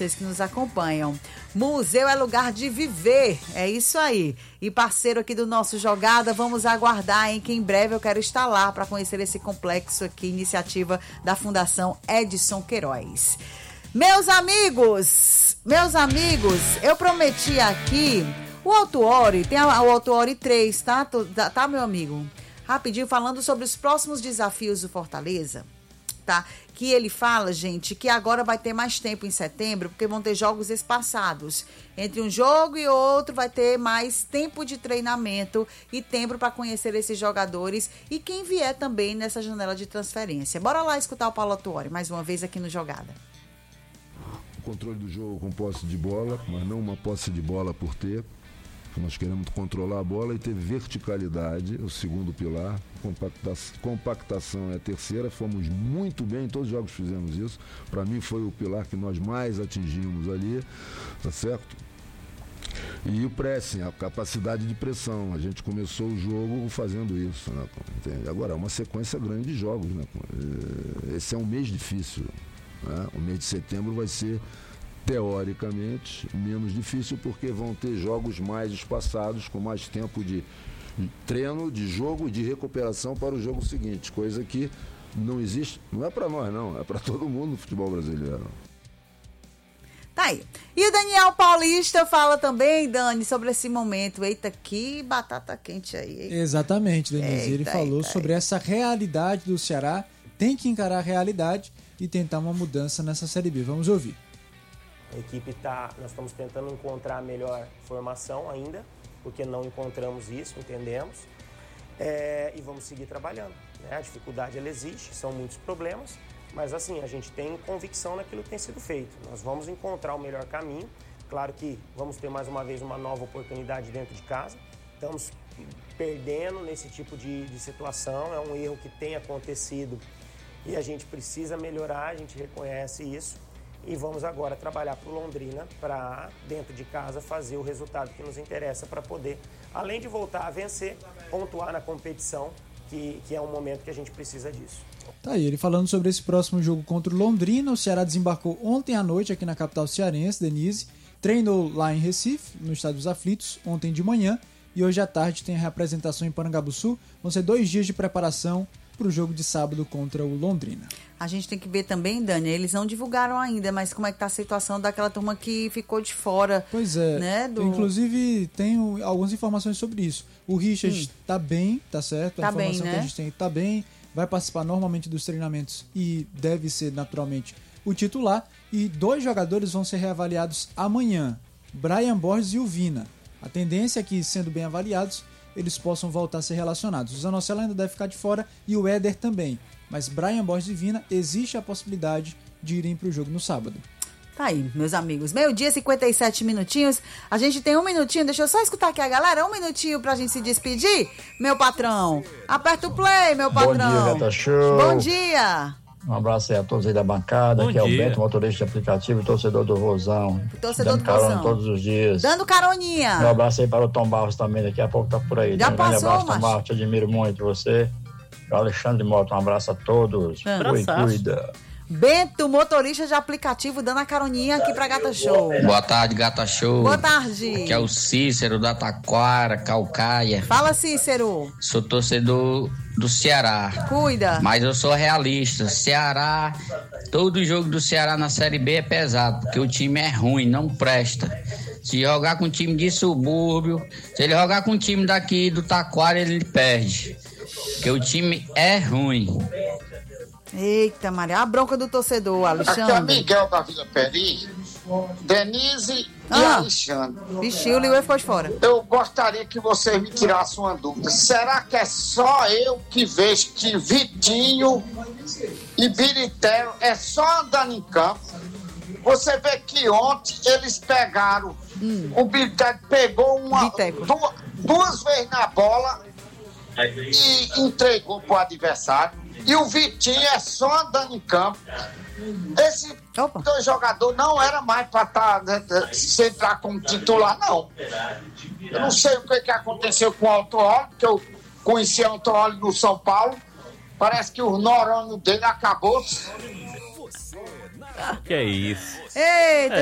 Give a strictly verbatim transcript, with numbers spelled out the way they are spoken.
vocês que nos acompanham. Museu é lugar de viver, é isso aí. E parceiro aqui do nosso Jogada, vamos aguardar, hein, que em breve eu quero estar lá para conhecer esse complexo aqui, iniciativa da Fundação Edson Queiroz. Meus amigos, meus amigos, eu prometi aqui, o Autuori, tem a, o Autuori três, tá, tá, meu amigo? Rapidinho, falando sobre os próximos desafios do Fortaleza, tá? Que ele fala, gente, que agora vai ter mais tempo em setembro, porque vão ter jogos espaçados. Entre um jogo e outro vai ter mais tempo de treinamento e tempo para conhecer esses jogadores e quem vier também nessa janela de transferência. Bora lá escutar o Paulo Autuori, mais uma vez aqui no Jogada. O controle do jogo com posse de bola, mas não uma posse de bola por ter. Nós queremos controlar a bola e ter verticalidade, o segundo pilar. Compactação, compactação é a terceira. Fomos muito bem, em todos os jogos fizemos isso. Para mim foi o pilar que nós mais atingimos ali, tá certo? E o pressing, a capacidade de pressão. A gente começou o jogo fazendo isso, né? Entende? Agora, é uma sequência grande de jogos, né? Esse é um mês difícil, né? O mês de setembro vai ser, teoricamente, menos difícil, porque vão ter jogos mais espaçados, com mais tempo de treino, de jogo e de recuperação para o jogo seguinte, coisa que não existe, não é para nós não, é para todo mundo no futebol brasileiro. Tá aí. E o Daniel Paulista fala também, Dani, sobre esse momento. Eita, que batata quente aí. Hein? Exatamente, Denise. Eita, Ele falou eita, sobre eita. essa realidade do Ceará, tem que encarar a realidade e tentar uma mudança nessa Série B. Vamos ouvir. A equipe tá, nós estamos tentando encontrar a melhor formação ainda, porque não encontramos isso, entendemos, é, e vamos seguir trabalhando, né? A dificuldade ela existe, são muitos problemas, mas assim, a gente tem convicção naquilo que tem sido feito. Nós vamos encontrar o melhor caminho, claro que vamos ter mais uma vez uma nova oportunidade dentro de casa, estamos perdendo nesse tipo de, de situação, é um erro que tem acontecido e a gente precisa melhorar, a gente reconhece isso. E vamos agora trabalhar para o Londrina, para dentro de casa fazer o resultado que nos interessa para poder, além de voltar a vencer, pontuar na competição, que, que é um momento que a gente precisa disso. Tá aí, ele falando sobre esse próximo jogo contra o Londrina. O Ceará desembarcou ontem à noite aqui na capital cearense, Denise, treinou lá em Recife, no Estádio dos Aflitos, ontem de manhã, e hoje à tarde tem a representação em Parangabuçu. Vão ser dois dias de preparação para o jogo de sábado contra o Londrina. A gente tem que ver também, Dani, eles não divulgaram ainda, mas como é que tá a situação daquela turma que ficou de fora. Pois é, né, do... inclusive tenho algumas informações sobre isso. O Richard hum. tá bem, tá certo? A tá informação bem, né? que a gente tem tá bem, vai participar normalmente dos treinamentos e deve ser naturalmente o titular. E dois jogadores vão ser reavaliados amanhã, Brian Borges e o Vina. A tendência é que, sendo bem avaliados, eles possam voltar a ser relacionados. O Zanocelo ainda deve ficar de fora e o Éder também. Mas Brian Borges e Vina, existe a possibilidade de irem para o jogo no sábado. Tá aí, meus amigos. Meio-dia, cinquenta e sete minutinhos. A gente tem um minutinho, deixa eu só escutar aqui a galera. Um minutinho pra gente se despedir, meu patrão. Aperta o play, meu patrão. Bom dia, Gata Show. Bom dia. Um abraço aí a todos aí da bancada, Bom que é o dia. Beto, motorista de aplicativo e torcedor do Rosão. Torcedor dando do carona Rosão. todos os dias. Dando caroninha. Um abraço aí para o Tom Barros também, daqui a pouco tá por aí. Já Um grande passou, abraço, Tom macho. Barros, te admiro muito, você. O Alexandre Mota, um abraço a todos. Ah. Oi, Abraçaço. cuida. Bento, motorista de aplicativo, dando a caroninha aqui pra Gata Show. Boa tarde, Gata Show. Boa tarde. Aqui é o Cícero da Taquara, Calcaia. Fala, Cícero. Sou torcedor do Ceará, Cuida. mas eu sou realista. Ceará, todo jogo do Ceará na Série B é pesado, porque o time é ruim, não presta. Se jogar com um time de subúrbio, se ele jogar com um time daqui do Taquara, ele perde. Porque o time é ruim. Eita, Maria, a bronca do torcedor, Aqui é Alexandre. Miguel da Vila Peri, Denise e Ah. Alexandre. Vixe, o Liu ficou de fora. Eu gostaria que vocês me tirassem uma dúvida. Será que é só eu que vejo que Vitinho e Birité é só andando em campo? Você vê que ontem eles pegaram, hum. o Birité pegou uma, duas, duas vezes na bola e entregou para o adversário. E o Vitinho é só andando em campo. Esse dois jogador não era mais para estar, né, se entrar como titular, não. Eu não sei o que, que aconteceu com o Autuori, que eu conheci o Autuori no São Paulo. Parece que o neurônio dele acabou. Que é isso? Eita!